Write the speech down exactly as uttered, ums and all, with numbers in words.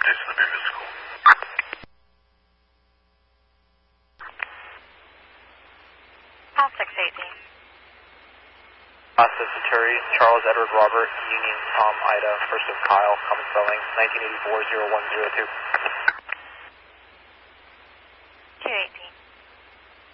Jason to be physical. Call six eighteen. Asta Centuri, Charles Edward Robert, Union Tom Ida, first of Kyle, common spelling, nineteen eighty-four, zero one zero two. two eighteen.